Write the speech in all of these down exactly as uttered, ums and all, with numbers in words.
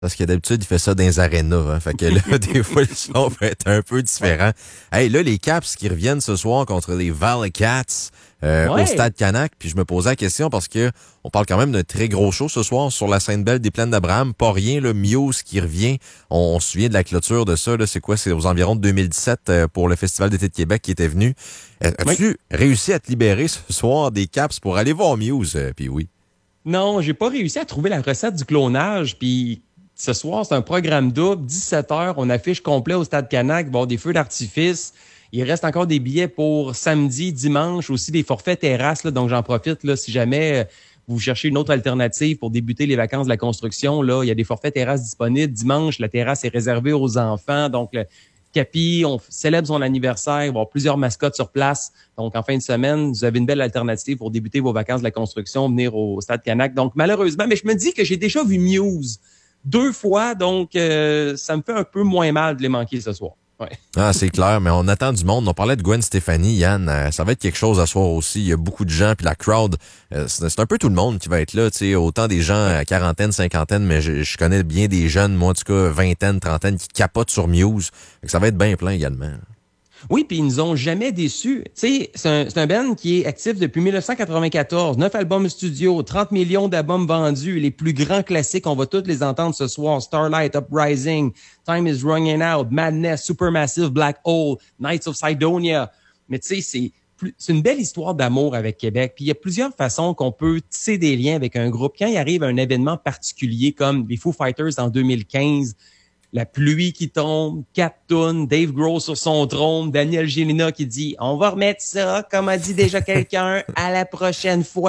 Parce que d'habitude, il fait ça dans les arénas. Hein. Fait que là, des fois, le son va être un peu différent. Hey, là, les Caps qui reviennent ce soir contre les Valley Cats euh, Ouais. au Stade Canac. Puis je me posais la question parce que on parle quand même d'un très gros show ce soir sur la scène belle des Plaines d'Abraham. Pas rien, le Muse qui revient. On, on se souvient de la clôture de ça. Là, c'est quoi? C'est aux environs de deux mille dix-sept euh, pour le Festival d'été de Québec qui était venu. Euh, As-tu Oui. réussi à te libérer ce soir des Caps pour aller voir Muse? Euh, puis oui. Non, j'ai pas réussi à trouver la recette du clonage. Puis ce soir, c'est un programme double. dix-sept heures, on affiche complet au Stade Canac. Il va y avoir des feux d'artifice. Il reste encore des billets pour samedi, dimanche, aussi des forfaits terrasses. Là, donc, j'en profite là, si jamais euh, vous cherchez une autre alternative pour débuter les vacances de la construction. Là, il y a des forfaits terrasses disponibles. Dimanche, la terrasse est réservée aux enfants. Donc, le Capi, on célèbre son anniversaire. Il va y avoir plusieurs mascottes sur place. Donc, en fin de semaine, vous avez une belle alternative pour débuter vos vacances de la construction, venir au Stade Canac. Donc, malheureusement, mais je me dis que j'ai déjà vu Muse deux fois. Donc, euh, ça me fait un peu moins mal de les manquer ce soir. Ouais. Ah, c'est clair, mais on attend du monde. On parlait de Gwen Stefani, Yann. Euh, ça va être quelque chose à soir aussi. Il y a beaucoup de gens, puis la crowd, euh, c'est, c'est un peu tout le monde qui va être là. Tu sais, autant des gens à quarantaine, cinquantaine, mais je, je connais bien des jeunes, moi en tout cas vingtaine, trentaine, qui capotent sur Muse. Fait que ça va être bien plein également. Oui, puis ils nous ont jamais déçus. Tu sais, c'est un, c'est un band qui est actif depuis dix-neuf cent quatre-vingt-quatorze. Neuf albums studio, trente millions d'albums vendus. Les plus grands classiques, on va tous les entendre ce soir. Starlight, Uprising, Time is Running Out, Madness, Supermassive, Black Hole, Knights of Sidonia. Mais tu sais, c'est plus- c'est une belle histoire d'amour avec Québec. Puis il y a plusieurs façons qu'on peut tisser des liens avec un groupe. Quand il arrive un événement particulier comme les Foo Fighters en deux mille quinze, la pluie qui tombe, quatre tonnes, Dave Grohl sur son trône, Daniel Gélina qui dit « On va remettre ça, comme a dit déjà quelqu'un, à la prochaine fois. »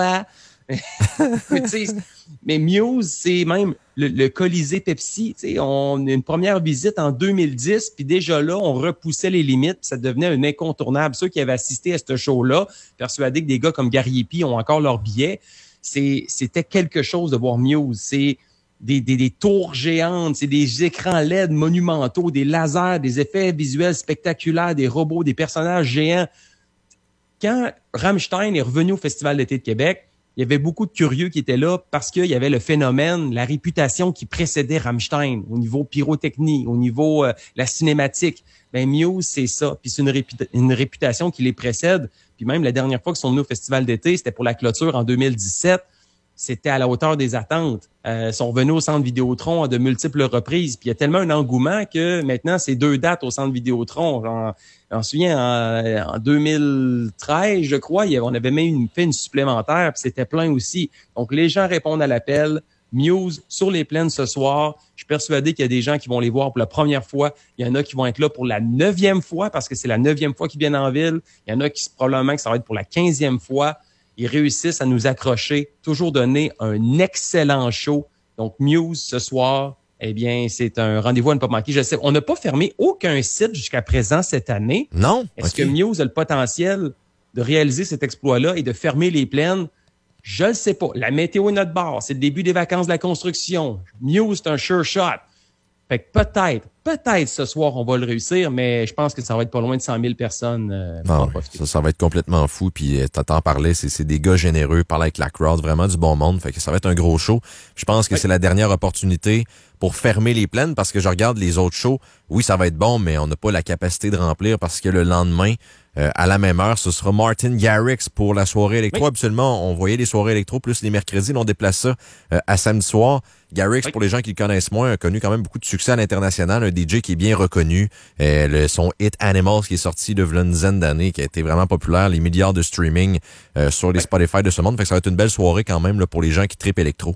Mais, tu sais, mais Muse, c'est même le, le Colisée Pepsi. Tu sais, on a une première visite en deux mille dix, puis déjà là, on repoussait les limites, puis ça devenait un incontournable. Ceux qui avaient assisté à ce show-là, persuadés que des gars comme Gary Epi ont encore leurs billets, c'est, c'était quelque chose de voir Muse. C'est Des, des, des tours géantes, c'est des écrans L E D monumentaux, des lasers, des effets visuels spectaculaires, des robots, des personnages géants. Quand Rammstein est revenu au Festival d'été de Québec, il y avait beaucoup de curieux qui étaient là parce qu'il y avait le phénomène, la réputation qui précédait Rammstein au niveau pyrotechnie, au niveau euh, la cinématique. Ben Muse, c'est ça. Puis c'est une, réputa- une réputation qui les précède. Puis même la dernière fois qu'ils sont venus au Festival d'été, c'était pour la clôture en deux mille dix-sept. C'était à la hauteur des attentes. Euh, ils sont revenus au Centre Vidéotron à de multiples reprises. Puis il y a tellement un engouement que maintenant, c'est deux dates au Centre Vidéotron. J'en, j'en me souviens, en, en deux mille treize, je crois, il y avait, on avait même une, fait une supplémentaire, puis c'était plein aussi. Donc, les gens répondent à l'appel. Muse sur les plaines ce soir. Je suis persuadé qu'il y a des gens qui vont les voir pour la première fois. Il y en a qui vont être là pour la neuvième fois parce que c'est la neuvième fois qu'ils viennent en ville. Il y en a qui, probablement, que ça va être pour la quinzième fois. Ils réussissent à nous accrocher, toujours donner un excellent show. Donc, Muse, ce soir, eh bien, c'est un rendez-vous à ne pas manquer. Je sais, on n'a pas fermé aucun site jusqu'à présent cette année. Non? Est-ce Okay. que Muse a le potentiel de réaliser cet exploit-là et de fermer les plaines? Je ne sais pas. La météo est notre bord. C'est le début des vacances de la construction. Muse, c'est un sure shot. Fait que peut-être, peut-être ce soir, on va le réussir, mais je pense que ça va être pas loin de cent mille personnes. Euh, Ah ouais, ça, ça va être complètement fou. Puis euh, t'en parlais, c'est, c'est des gars généreux, parler avec la crowd, vraiment du bon monde. Fait que ça va être un gros show. Je pense que oui. C'est la dernière opportunité pour fermer les plaines parce que je regarde les autres shows. Oui, ça va être bon, mais on n'a pas la capacité de remplir parce que le lendemain, euh, à la même heure, ce sera Martin Garrix pour la soirée électro. Oui. Absolument, on voyait les soirées électro plus les mercredis. Là, on déplace ça euh, à samedi soir. Garrix, oui. Pour les gens qui le connaissent moins, a connu quand même beaucoup de succès à l'international. Un D J qui est bien reconnu. Euh, le, son hit Animals qui est sorti de une dizaine d'années, qui a été vraiment populaire. Les milliards de streaming euh, sur les oui. Spotify de ce monde. Fait que ça va être une belle soirée quand même là, pour les gens qui trippent électro.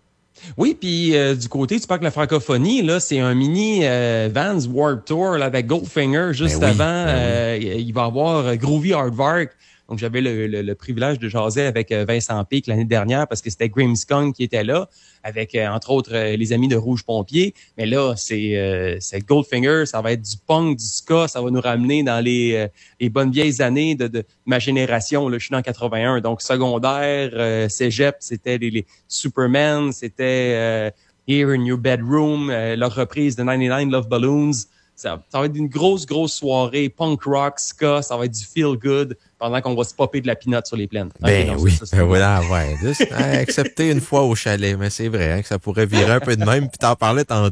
Oui, puis euh, du côté du parc de la francophonie, là, c'est un mini euh, Vans Warped Tour là, avec Goldfinger juste ben oui, avant. Ben euh, oui. Il va y avoir Groovy Aardvark. Donc, j'avais le, le, le privilège de jaser avec Vincent Pic l'année dernière parce que c'était Grimmskong qui était là, avec, euh, entre autres, euh, les amis de Rouge Pompier. Mais là, c'est, euh, c'est Goldfinger, ça va être du punk, du ska, ça va nous ramener dans les, euh, les bonnes vieilles années de, de ma génération. Là, je suis dans quatre-vingt-un, donc secondaire, euh, cégep, c'était les, les Superman, c'était euh, Here in Your Bedroom, euh, leur reprise de quatre-vingt-dix-neuf Love Balloons. Ça, ça va être une grosse, grosse soirée, punk rock, ska, ça va être du feel good pendant qu'on va se popper de la pinotte sur les plaines. Ben okay, oui, ça, ça, ben voilà, ouais. Juste hein, accepter une fois au chalet, mais c'est vrai hein, que ça pourrait virer un peu de même, puis t'en parlais tantôt.